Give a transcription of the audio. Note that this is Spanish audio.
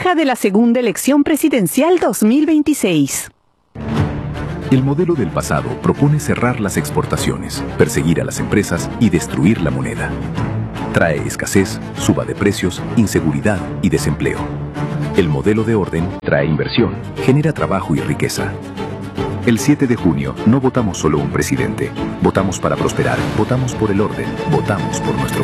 ventaja de la segunda elección presidencial 2026. El modelo del pasado propone cerrar las exportaciones, perseguir a las empresas y destruir la moneda. Trae escasez, suba de precios, inseguridad y desempleo. El modelo de orden trae inversión, genera trabajo y riqueza. El 7 de junio no votamos solo un presidente, votamos para prosperar, votamos por el orden, votamos por nuestro